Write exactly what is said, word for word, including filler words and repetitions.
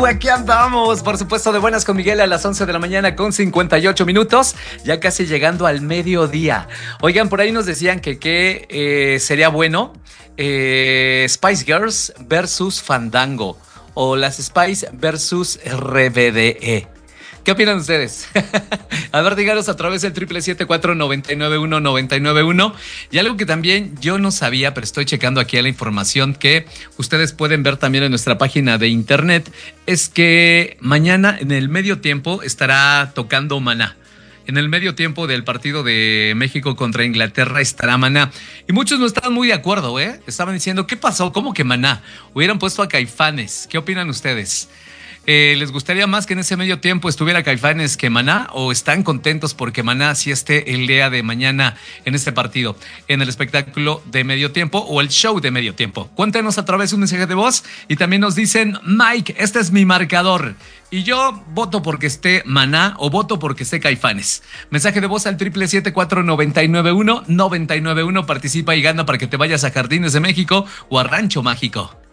Uh, aquí andamos, por supuesto, de buenas con Miguel a las once de la mañana con cincuenta y ocho minutos, ya casi llegando al mediodía. Oigan, por ahí nos decían que, que eh, sería bueno eh, Spice Girls versus Fandango o las Spice versus R B D E. ¿Qué opinan ustedes? A ver, díganos a través del triple siete cuatro nueve nueve uno nueve nueve uno. Y algo que también yo no sabía, pero estoy checando aquí la información que ustedes pueden ver también en nuestra página de internet, es que mañana en el medio tiempo estará tocando Maná. En el medio tiempo del partido de México contra Inglaterra estará Maná. Y muchos no estaban muy de acuerdo, ¿eh? Estaban diciendo, ¿qué pasó? ¿Cómo que Maná? Hubieran puesto a Caifanes. ¿Qué opinan ustedes? Eh, ¿Les gustaría más que en ese medio tiempo estuviera Caifanes que Maná? ¿O están contentos porque Maná sí esté el día de mañana en este partido, en el espectáculo de medio tiempo o el show de medio tiempo? Cuéntenos a través de un mensaje de voz y también nos dicen, Mike, este es mi marcador y yo voto porque esté Maná o voto porque esté Caifanes. Mensaje de voz al triple siete cuatro nueve nueve uno nueve nueve uno. Participa y gana para que te vayas a Jardines de México o a Rancho Mágico.